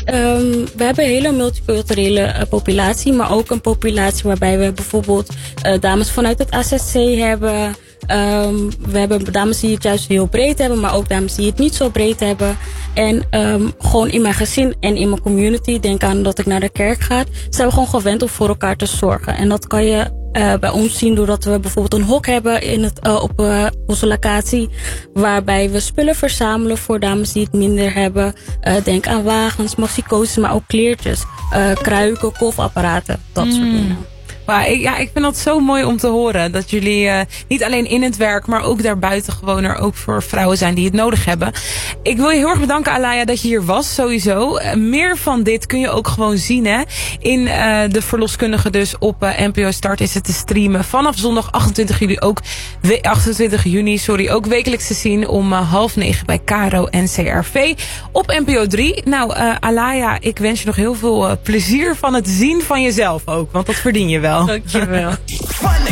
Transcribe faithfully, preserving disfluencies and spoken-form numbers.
um, we hebben een hele multiculturele uh, populatie, maar ook een populatie waarbij we bijvoorbeeld uh, dames vanuit het A Z C hebben. Um, we hebben dames die het juist heel breed hebben, maar ook dames die het niet zo breed hebben. En um, gewoon in mijn gezin en in mijn community, denk aan dat ik naar de kerk ga, zijn we gewoon gewend om voor elkaar te zorgen. En dat kan je uh, bij ons zien doordat we bijvoorbeeld een hok hebben in het, uh, op uh, onze locatie, waarbij we spullen verzamelen voor dames die het minder hebben. Uh, denk aan wagens, maxicosis, maar ook kleertjes, uh, kruiken, kolfapparaten, dat mm. soort dingen. Maar ik, ja, ik vind dat zo mooi om te horen. Dat jullie uh, niet alleen in het werk, maar ook daarbuiten gewoon er ook voor vrouwen zijn die het nodig hebben. Ik wil je heel erg bedanken, Alaya, dat je hier was, sowieso. Uh, meer van dit kun je ook gewoon zien, hè. In uh, De Verloskundige dus op uh, N P O Start is het te streamen. Vanaf zondag achtentwintig juli ook, we, achtentwintig juni, sorry, ook wekelijks te zien om uh, half negen bij K R O en C R V op N P O drie. Nou, uh, Alaya, ik wens je nog heel veel uh, plezier van het zien van jezelf ook, want dat verdien je wel. Dankjewel.